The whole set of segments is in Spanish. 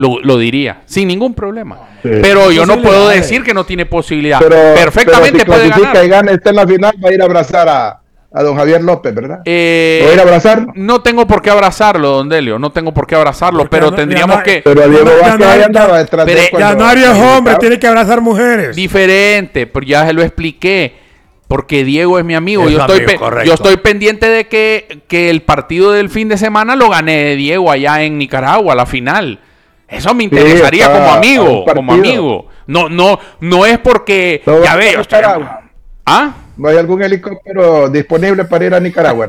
lo diría, sin ningún problema. Sí. Pero yo no puedo decir que no tiene posibilidad. Perfectamente pero si puede ganar. Y gana, está en la final, va a ir a abrazar a don Javier López, ¿verdad? ¿Lo va a ir a abrazar? No tengo por qué abrazarlo, don Delio. No tengo por qué abrazarlo, Porque pero no, tendríamos que... Pero Diego Vázquez ahí andaba detrás de él. Yanuario es hombre, tiene que abrazar mujeres. Diferente, pero ya se lo expliqué. Porque Diego es mi amigo. Yo estoy pendiente de que el partido del fin de semana lo gane Diego allá en Nicaragua, la final. Eso me interesaría como amigo. No es porque... No, ya veo. ¿Ah? ¿No hay algún helicóptero disponible para ir a Nicaragua?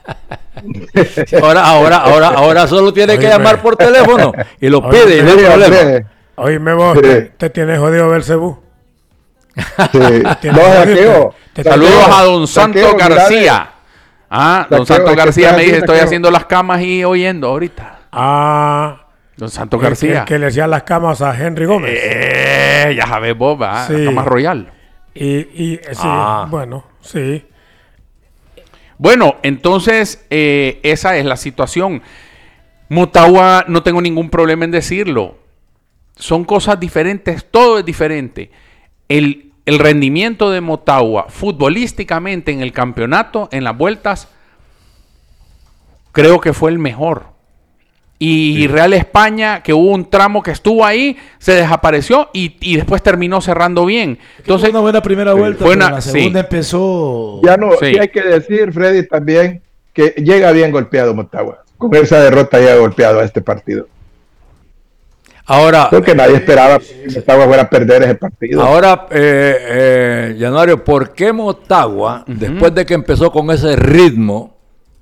Ahora solo tiene que llamar por teléfono y lo pide y no hay problema. Oíme vos, te tienes jodido Belcebú. Saludos a don Santo García. Don Santo García me dice, estoy haciendo las camas y oyendo ahorita. Don Santo García. Que le hacían las camas a Henry Gómez. Ya sabes vos, la cama royal. Bueno, sí. Bueno, entonces esa es la situación. Motagua, no tengo ningún problema en decirlo. Son cosas diferentes, todo es diferente. El rendimiento de Motagua futbolísticamente en el campeonato, en las vueltas, creo que fue el mejor. Y Real España, que hubo un tramo que estuvo ahí, se desapareció y después terminó cerrando bien. Entonces, fue una buena primera vuelta, pero la segunda empezó... Ya no, y hay que decir, Freddy, también que llega bien golpeado Motagua. Con esa derrota llega golpeado a este partido. Ahora, creo que nadie esperaba que Motagua fuera a perder ese partido. Ahora, Yanuario, ¿por qué Motagua, después de que empezó con ese ritmo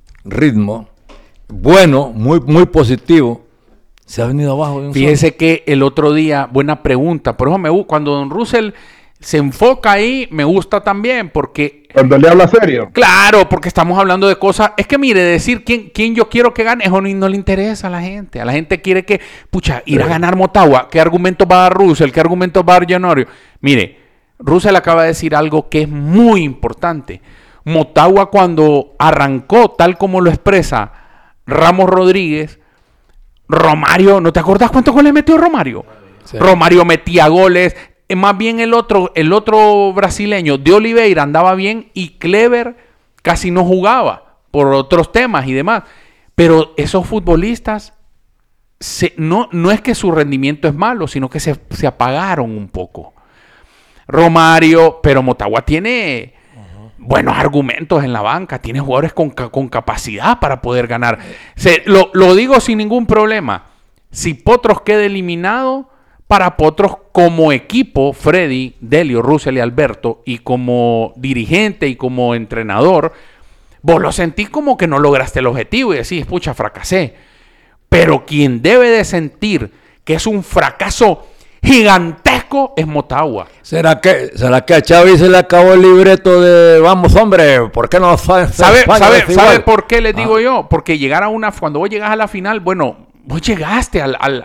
bueno, muy positivo, se ha venido abajo de un Fíjese que el otro día, buena pregunta, por eso cuando don Russell se enfoca ahí, me gusta también, porque... Cuando le habla serio. Claro, porque estamos hablando de cosas... Es que mire, decir quién yo quiero que gane, eso no le interesa a la gente. A la gente quiere que, ir a ganar Motagua. ¿Qué argumentos va a dar Russell? ¿Qué argumentos va a dar Yanuario? Mire, Russell acaba de decir algo que es muy importante. Motagua, cuando arrancó, tal como lo expresa Ramos Rodríguez, Romario, ¿no te acordás cuántos goles metió Romario? Sí. Romario metía goles, más bien el otro brasileño de Oliveira andaba bien y Clever casi no jugaba por otros temas y demás. Pero esos futbolistas, no es que su rendimiento es malo, sino que se apagaron un poco. Romario, pero Motagua tiene... buenos argumentos en la banca, tiene jugadores con capacidad para poder ganar. Lo digo sin ningún problema. Si Potros queda eliminado, para Potros como equipo, Freddy, Delio, Russell y Alberto, y como dirigente y como entrenador, vos lo sentís como que no lograste el objetivo y decís, pucha, fracasé. Pero quien debe de sentir que es un fracaso gigantesco es Motagua. ¿Será que a Xavi se le acabó el libreto de vamos hombre, ¿por qué no ¿Sabe por qué les digo yo? Porque cuando vos llegas a la final, bueno, vos llegaste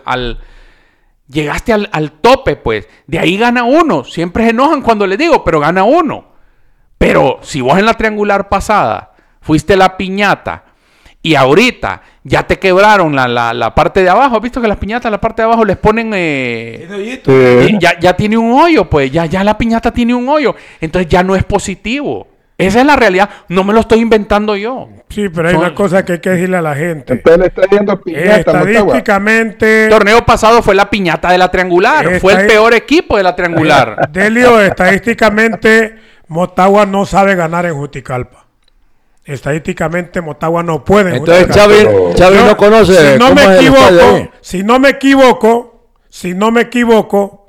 al tope, pues. De ahí gana uno. Siempre se enojan cuando les digo, pero gana uno. Pero si vos en la triangular pasada fuiste la piñata y ahorita ya te quebraron la parte de abajo. ¿Has visto que las piñatas, la parte de abajo les ponen... ya tiene un hoyo, pues. Ya la piñata tiene un hoyo. Entonces ya no es positivo. Esa es la realidad. No me lo estoy inventando yo. Sí, pero hay una cosa que hay que decirle a la gente. Entonces le está yendo piñata. Estadísticamente... El torneo pasado fue la piñata de la triangular. Fue el peor equipo de la triangular. Delio, estadísticamente, Motagua no sabe ganar en Juticalpa. Estadísticamente Motagua no puede. Entonces Xavi no conoce. Si no me equivoco,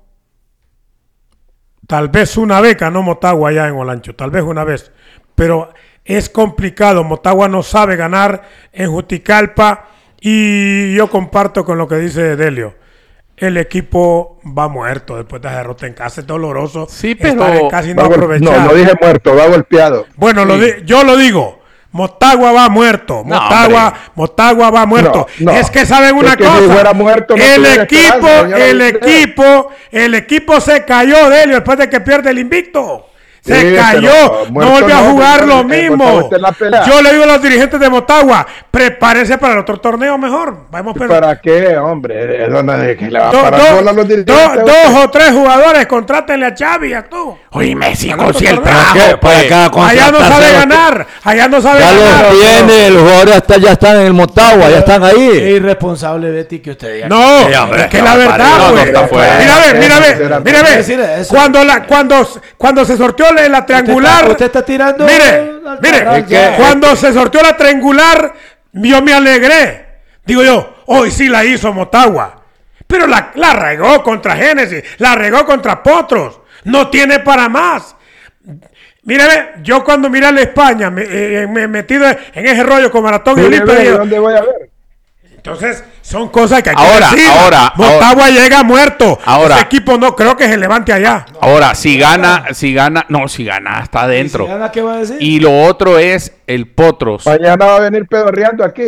tal vez una vez ganó Motagua allá en Olancho, tal vez una vez, pero es complicado. Motagua no sabe ganar en Juticalpa y yo comparto con lo que dice Delio. El equipo va muerto después de la derrota en casa, es doloroso. Sí, pero casi no aprovechar. No dije muerto, va golpeado. Bueno, yo lo digo. Motagua va muerto. Motagua va muerto. No. Es que saben una cosa. Si fuera muerto, el equipo se cayó de él después de que pierde el invicto. Se cayó, no volvió a jugar lo mismo. Yo le digo a los dirigentes de Motagua, prepárense para el otro torneo mejor. ¿Para qué, hombre? ¿Qué le va a parar bola a los dirigentes? Dos o tres jugadores, contrátenle a Xavi, a tú. Oye, Messi, si el trabajo. Allá no sabe ganar. Allá no sabe ganar. Tiene, los jugadores ya están en el Motagua, ya están ahí. Es irresponsable, Betty, que usted diga. No, es que la verdad, güey. Mira, cuando se sorteó la triangular. Usted está tirando. Mire, cuando se sorteó la triangular, yo me alegré. Digo yo, hoy sí la hizo Motagua. Pero la regó contra Génesis, la regó contra Potros. No tiene para más. Mírame, yo cuando miré a la España, me he metido en ese rollo con Maratón y Olimpia. ¿Dónde voy a ver? Entonces, son cosas que hay que decir. Motagua llega muerto. Ese equipo no creo que se levante allá. Ahora, si gana, está adentro. ¿Y si gana, qué va a decir? Y lo otro es el Potros. Mañana va a venir pedorreando aquí.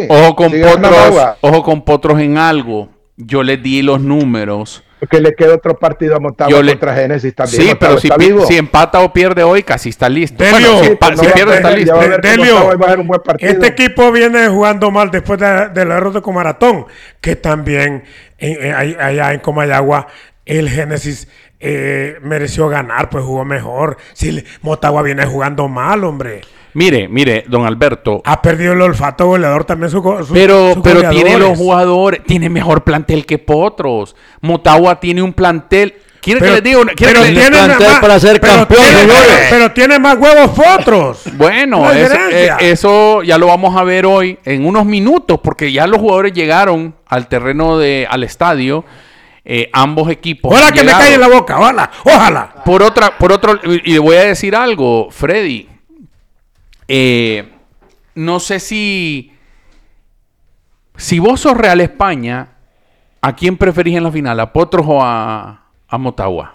Ojo con Potros en algo. Yo les di los números. Porque le queda otro partido a Motagua contra Génesis también. Sí, pero si empata o pierde hoy, casi está listo. Delio, si pierde, está listo. Delio, este equipo viene jugando mal después de la derrota con Maratón, que también allá en Comayagua el Génesis mereció ganar, pues jugó mejor. Si Motagua viene jugando mal, hombre. Mire, don Alberto. Ha perdido el olfato goleador también pero tiene los jugadores, tiene mejor plantel que Potros. Motagua tiene un plantel. ¿Quiere que les diga? Pero tiene plantel para ser campeón, señores. Pero tiene más huevos Potros. Bueno, eso ya lo vamos a ver hoy en unos minutos, porque ya los jugadores llegaron al terreno al estadio. Ambos equipos. Ojalá que me calle en la boca, ojalá. Por otro, y le voy a decir algo, Freddy. No sé si vos sos Real España, ¿a quién preferís en la final? ¿A Potros o a Motagua?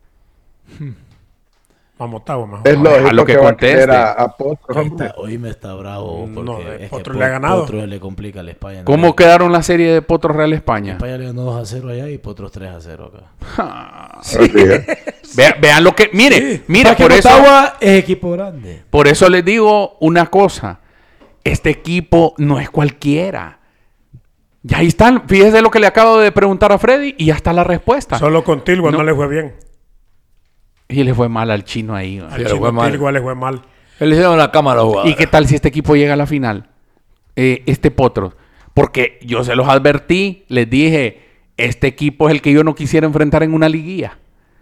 A Motagua mejor. Es lógico a lo que conteste. A Potros. Hoy me está bravo porque es Potros que le ha ganado. Potros le complica a la España. ¿Cómo quedaron la serie de Potros Real España? España le ganó 2-0 allá y Potros 3-0 acá. Vean lo que... Mire, por eso... Motagua es equipo grande. Por eso les digo una cosa. Este equipo no es cualquiera. Ya ahí están. Fíjese lo que le acabo de preguntar a Freddy y ya está la respuesta. Solo con Tilgo no le fue bien. Y le fue mal al chino ahí. Al chino Tilgo le fue mal. Él le hicieron la cámara jugada. ¿Y qué tal si este equipo llega a la final? Potros. Porque yo se los advertí, les dije, este equipo es el que yo no quisiera enfrentar en una liguilla.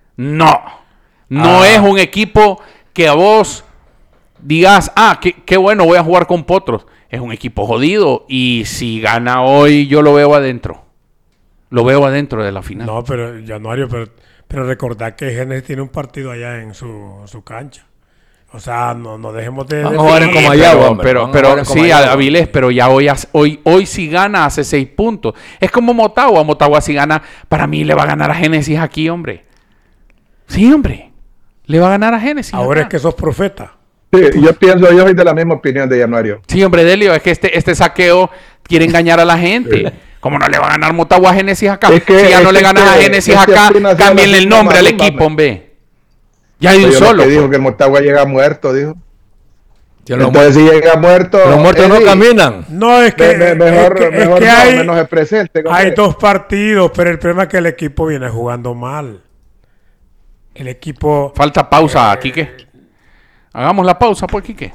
No es un equipo que a vos digas, qué bueno, voy a jugar con Potros. Es un equipo jodido y si gana hoy yo lo veo adentro. Lo veo adentro de la final. No, pero Januario, pero recordad que Génesis tiene un partido allá en su cancha. O sea, no dejemos de... Vamos a jugar en Comayagua, pero sí, Avilés, pero ya hoy si gana hace 6 puntos. Es como Motagua. Motagua si gana, para mí le va a ganar a Génesis aquí, hombre. Sí, hombre. Le va a ganar a Génesis. Ahora es que sos profeta. Sí, yo soy de la misma opinión de Januario. Sí, hombre, Delio, es que este saqueo quiere engañar a la gente. ¿Cómo no le va a ganar Motagua a Génesis acá? Si ya no le ganas a Génesis acá, cámbienle el nombre al equipo, hombre. Ya hay un solo. Que dijo que Motagua llega muerto, dijo. Entonces si llega muerto... Los muertos no caminan. No, es que... menos se presente. Hay 2 partidos, pero el problema es que el equipo viene jugando mal. El equipo... Falta pausa, Quique. Hagamos la pausa, pues, Quique.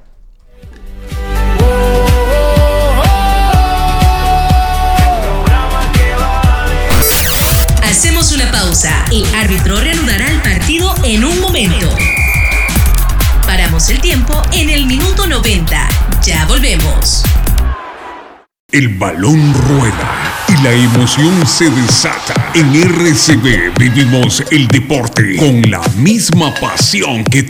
Hacemos una pausa. El árbitro reanudará el partido en un momento. Paramos el tiempo en el minuto 90. Ya volvemos. El balón rueda y la emoción se desata. En RCB vivimos el deporte con la misma pasión que